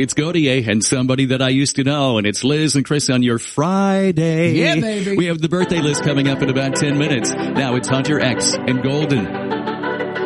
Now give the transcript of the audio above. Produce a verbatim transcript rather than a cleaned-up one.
It's Gautier and somebody that I used to know, and it's Liz and Chris on your Friday. Yeah, baby. We have the birthday list coming up in about ten minutes. Now it's Hunter X and Golden.